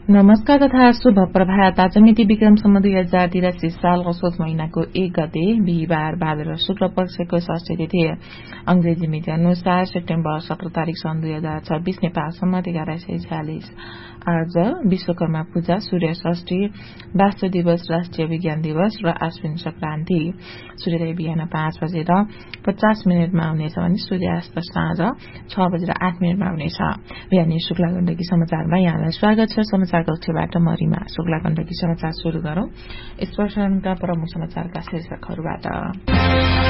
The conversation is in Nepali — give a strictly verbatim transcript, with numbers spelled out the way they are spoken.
नमस्कार तथा शुभ प्रभात। आज मिति विक्रमसम्म दुई हजार तिरासी सालको सोच महिनाको एक गते बिहिबार भाद्र शुक्ल पक्षको षष्ठी तिथि अंग्रेजी मिति अनुसार सेप्टेम्बर सत्र तारीक सन् दुई हजार छब्बीस नेपाल सम्मत एघार सय छ्यालिस। आज विश्वकर्मा पूजा, सूर्य षष्ठी, वास्तु दिवस, राष्ट्रिय विज्ञान दिवस र आश्विन संक्रान्ति। सूर्योदय बिहान पाँच बजेर पचास मिनटमा हुनेछ भने सूर्यास्त साँझ छ बजेर आठ मिनटमा हुनेछ। बिहानी शुक्ला गण्डकी समाचारमा यहाँलाई स्वागत छ। समाचार कक्षबाट म रिमा शुक्ला गण्डकी समाचार शुरू गरौं। स्पर्शनका प्रमुख समाचारका शीर्षकहरूबाट।